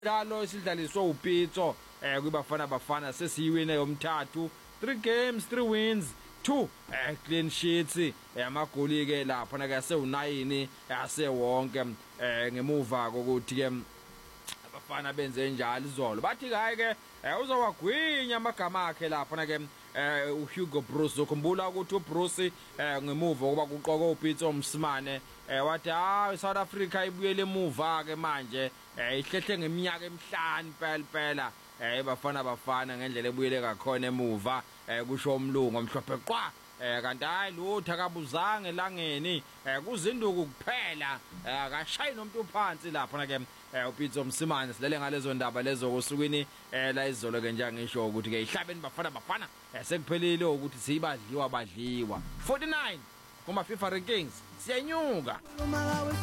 Dalo sidlaliswa uPitso kwibafana bafana sesiyiwine yomthathu 3 games 3 wins 2 clean sheets amagoli ke lapha na ke asewu9 asewonke ngemuva kokuthi ke abafana benze njalo izolo bathi hayi ke uzowagwinya amagama akhe lapha na ke uHugo Bruce ukhumbula ukuthi uBruce ngemuva kuba kuqoko uPitso Msimane wathi South Africa ibuyele emuva ke manje ihlehle ngeminyaka emihlanu phela bafana ngendlela ebuyele kakhona emuva kusho umlungu omhlophe qwa kanti hayi lutho akabuzange elangeni kuzinduku kuphela akashayi nomuntu phansi lapha na ke uPitso Msimane silele ngalezo ndaba lezo kosukwini la izolo ke nje ngisho ukuthi ke ihlabeni bafana sekuphelile ukuthi siyibadliwa 49 kuma FIFA rankings siyenyuka.